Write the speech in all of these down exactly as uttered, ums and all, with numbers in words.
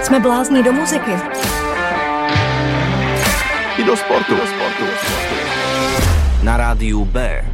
Jsme blázni do muziky. I do sportu. Do sportu. Na rádiu B.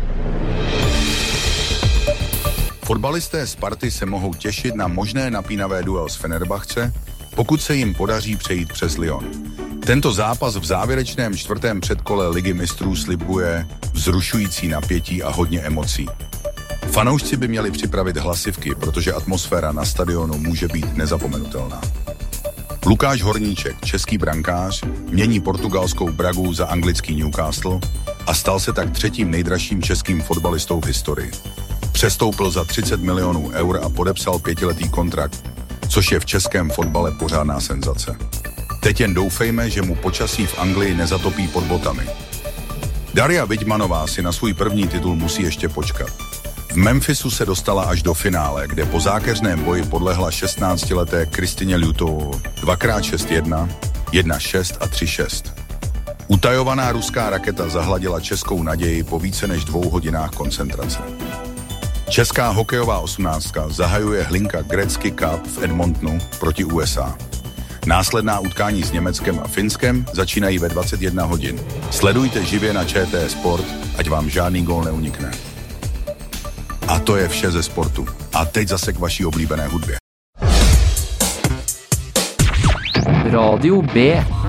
Fotbalisté Sparty se mohou těšit na možné napínavé duel s Fenerbahce, pokud se jim podaří přejít přes Lyon. Tento zápas v závěrečném čtvrtém předkole Ligy mistrů slibuje vzrušující napětí a hodně emocí. Fanoušci by měli připravit hlasivky, protože atmosféra na stadionu může být nezapomenutelná. Lukáš Horníček, český brankář, mění portugalskou Bragu za anglický Newcastle a stal se tak třetím nejdražším českým fotbalistou v historii. Přestoupil za třicet milionů eur a podepsal pětiletý kontrakt, což je v českém fotbale pořádná senzace. Teď jen doufejme, že mu počasí v Anglii nezatopí pod botami. Daria Vidmanová si na svůj první titul musí ještě počkat. V Memphisu se dostala až do finále, kde po zákeřném boji podlehla šestnáctileté Kristině Ljutovou dvakrát šest jedna, jedna šest a tři šest. Utajovaná ruská raketa zahladila českou naději po více než dvou hodinách koncentrace. Česká hokejová osmnáctka zahajuje Hlinka Gretzky Cup v Edmontonu proti U S A. Následná utkání s Německem a Finskem začínají ve dvacet jedna hodin. Sledujte živě na Č T Sport, ať vám žádný gól neunikne. A to je vše ze sportu. A teď zase k vaší oblíbené hudbě. Radio B.